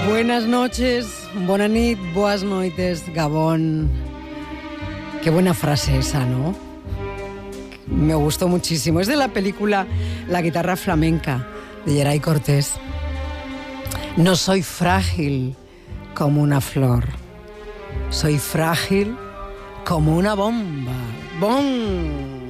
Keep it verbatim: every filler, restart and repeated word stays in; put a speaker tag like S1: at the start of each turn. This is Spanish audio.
S1: Buenas noches, bona nit, boas noites, Gabón. Qué buena frase esa, ¿no? Me gustó muchísimo. Es de la película La guitarra flamenca, de Geray Cortés. No soy frágil como una flor. Soy frágil como una bomba. ¡Bom!